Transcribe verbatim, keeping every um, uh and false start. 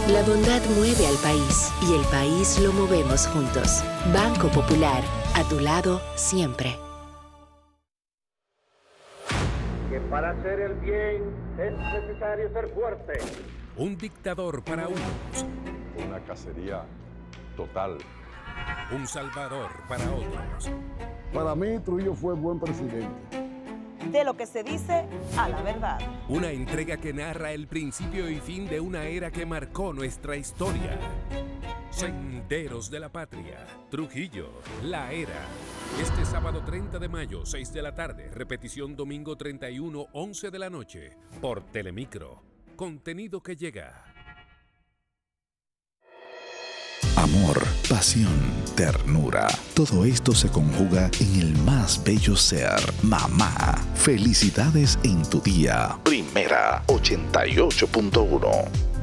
La bondad mueve al país y el país lo movemos juntos. Banco Popular, a tu lado siempre. Que para hacer el bien es necesario ser fuerte. Un dictador para unos. Una cacería total. Un salvador para otros. Para mí, Trujillo fue buen presidente. De lo que se dice a la verdad. Una entrega que narra el principio y fin de una era que marcó nuestra historia. Senderos de la Patria. Trujillo, la era. Este sábado treinta de mayo, seis de la tarde. Repetición domingo treinta y uno, once de la noche. Por Telemicro. Contenido que llega. Amor, pasión, ternura. Todo esto se conjuga en el más bello ser, mamá. Felicidades en tu día. Primera ochenta y ocho punto uno.